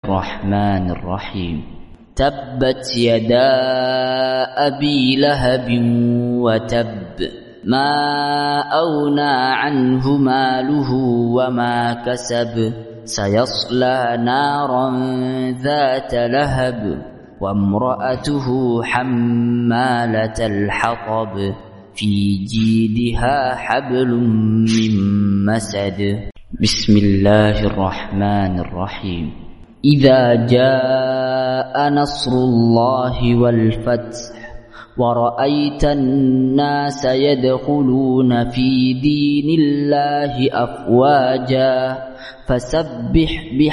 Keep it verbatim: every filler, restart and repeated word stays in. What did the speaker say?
الرحمن الرحيم تبت يدا أبي لهب وتب ما أغنى عنه ماله وما كسب سيصلى نارا ذات لهب وامرأته حمالة الحطب في جيدها حبل من مسد بسم الله الرحمن الرحيم إذا جاء نصر الله والفتح ورأيت الناس يدخلون في دين الله أفواجا فسبح